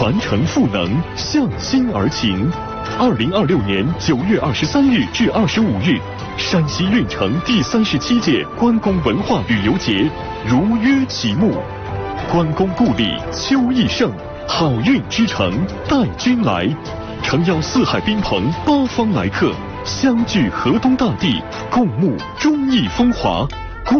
传承赋能，向心而行。2026年9月23日至25日，山西运城第37届关公文化旅游节如约启幕。关公故里秋意盛，好运之城带君来。诚邀四海宾朋八方来客，相聚河东大地，共沐忠义风华。